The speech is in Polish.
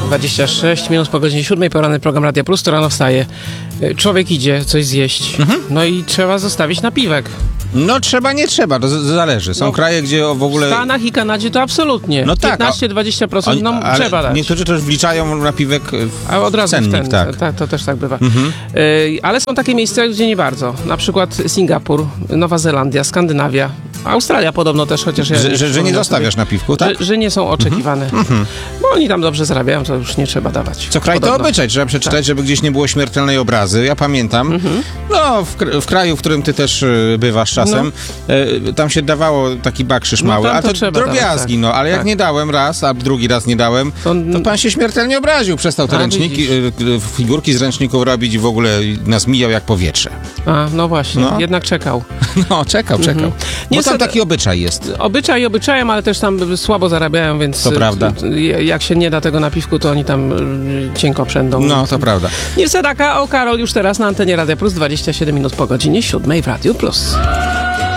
26 minut po godzinie 7, poranny program Radia Plus, to rano wstaje. Człowiek idzie coś zjeść, no i trzeba zostawić napiwek. No trzeba, nie trzeba, to zależy. Są kraje, gdzie w ogóle... W Stanach i Kanadzie to absolutnie. No tak, 15-20% trzeba dać. Niektórzy też wliczają napiwek A od razu cennik, w ten, tak, to też tak bywa. Ale są takie miejsca, gdzie nie bardzo. Na przykład Singapur, Nowa Zelandia, Skandynawia, Australia podobno też, chociaż... Że nie zostawiasz napiwku, tak? Że nie są oczekiwane. Bo oni tam dobrze zarabiają, to już nie trzeba dawać. Co kraj podobno. to obyczaj, trzeba przeczytać, żeby gdzieś nie było śmiertelnej obrazy. Ja pamiętam, no w kraju, w którym ty też bywasz czasem, tam się dawało taki bakrzyż mały, a to drobiazgi, dawać, no, ale jak tak. nie dałem raz, a drugi raz nie dałem, to pan się śmiertelnie obraził, przestał te ręczniki, figurki z ręczników robić i w ogóle nas mijał jak powietrze. A, no właśnie, jednak czekał. No, czekał. Bo tam taki obyczaj jest. Obyczajem, ale też tam słabo zarabiają, więc to prawda. Jak się nie da tego napiwku, to oni tam cienko przędą. No, to prawda. Nirsedaka, Karol już teraz na antenie Radia Plus, 27 minut po godzinie 7 w Radiu Plus.